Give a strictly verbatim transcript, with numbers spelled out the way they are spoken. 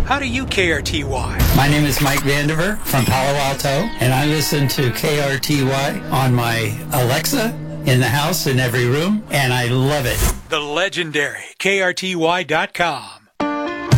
How do you K R T Y? My name is Mike Vandiver from Palo Alto, and I listen to K R T Y on my Alexa, in the house, in every room, and I love it. The legendary K R T Y dot com.